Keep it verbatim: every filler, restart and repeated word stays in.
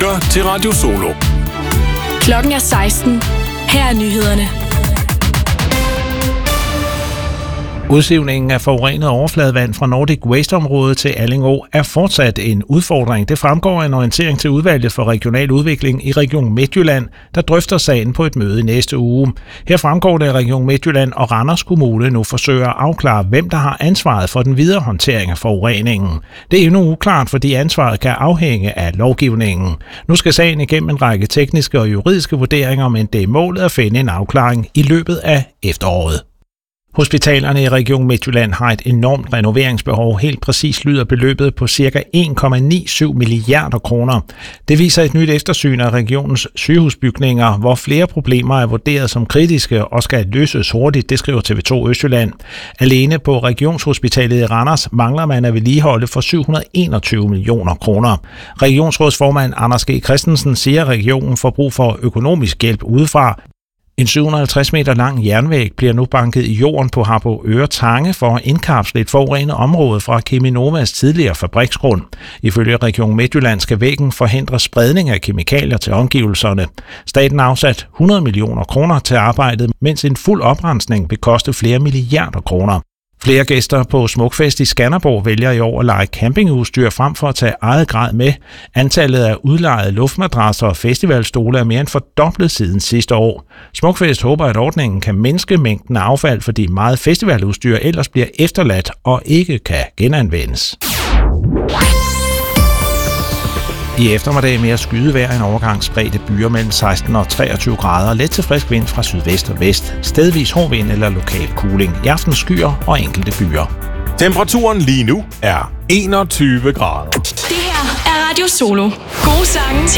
lytter til Radio Solo. Klokken er seksten. Her er nyhederne. Udsivningen af forurenet overfladevand fra Nordic Waste-området til Alling Å er fortsat en udfordring. Det fremgår af en orientering til udvalget for regional udvikling i Region Midtjylland, der drøfter sagen på et møde i næste uge. Her fremgår det, at Region Midtjylland og Randers Kommune nu forsøger at afklare, hvem der har ansvaret for den videre håndtering af forureningen. Det er endnu uklart, fordi ansvaret kan afhænge af lovgivningen. Nu skal sagen igennem en række tekniske og juridiske vurderinger, men det er målet at finde en afklaring i løbet af efteråret. Hospitalerne i Region Midtjylland har et enormt renoveringsbehov. Helt præcis lyder beløbet på ca. en komma syvogtyve milliarder kroner. Det viser et nyt eftersyn af regionens sygehusbygninger, hvor flere problemer er vurderet som kritiske og skal løses hurtigt, det skriver T V to Østjylland. Alene på Regionshospitalet i Randers mangler man at vedligeholde for syv hundrede og enogtyve millioner kroner. Regionsrådsformand Anders G. Christensen siger, at regionen får brug for økonomisk hjælp udefra. En syv hundrede og halvtreds meter lang jernvæg bliver nu banket i jorden på Harboøre Tange for at indkapsle et forurenet område fra Cheminovas tidligere fabriksgrund. Ifølge Region Midtjylland skal væggen forhindre spredning af kemikalier til omgivelserne. Staten har afsat hundrede millioner kroner til arbejdet, mens en fuld oprensning vil koste flere milliarder kroner. Flere gæster på Smukfest i Skanderborg vælger i år at lege campingudstyr frem for at tage eget grej med. Antallet af udlejede luftmadrasser og festivalstole er mere end fordoblet siden sidste år. Smukfest håber, at ordningen kan mindske mængden af affald, fordi meget festivaludstyr ellers bliver efterladt og ikke kan genanvendes. I eftermiddag mere skydevejr, en overgang spredte byer mellem seksten og treogtyve grader, let til frisk vind fra sydvest og vest, stedvis hård vind eller lokal kuling. I aften skyer og enkelte byer. Temperaturen lige nu er enogtyve grader. Det her er Radio Solo. Gode sange til